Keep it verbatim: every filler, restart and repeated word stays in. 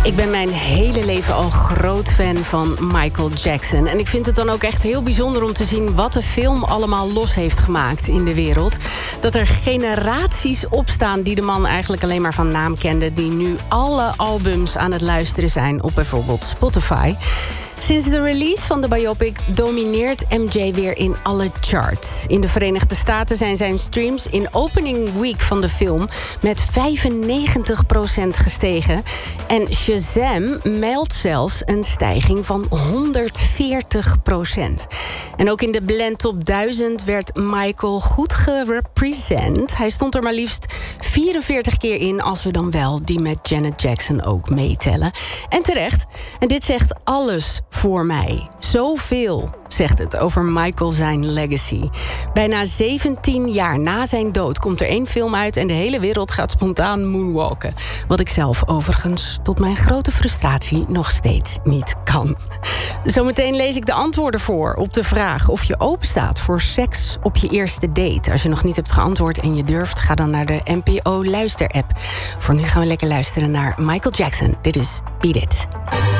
Ik ben mijn hele leven al groot fan van Michael Jackson. En ik vind het dan ook echt heel bijzonder om te zien wat de film allemaal los heeft gemaakt in de wereld. Dat er generaties opstaan die de man eigenlijk alleen maar van naam kenden, die nu alle albums aan het luisteren zijn op bijvoorbeeld Spotify. Sinds de release van de biopic domineert M J weer in alle charts. In de Verenigde Staten zijn zijn streams in opening week van de film met vijfennegentig procent gestegen. En Shazam meldt zelfs een stijging van honderdveertig procent. En ook in de Blend Top duizend werd Michael goed gerepresent. Hij stond er maar liefst vierenveertig keer in, als we dan wel die met Janet Jackson ook meetellen. En terecht. En dit zegt alles voor mij. Zoveel zegt het over Michael zijn legacy. Bijna zeventien jaar na zijn dood komt er één film uit en de hele wereld gaat spontaan moonwalken. Wat ik zelf overigens tot mijn grote frustratie nog steeds niet kan. Zometeen lees ik de antwoorden voor op de vraag of je openstaat voor seks op je eerste date. Als je nog niet hebt geantwoord en je durft, ga dan naar de N P O luisterapp. Voor nu gaan we lekker luisteren naar Michael Jackson. Dit is Beat It.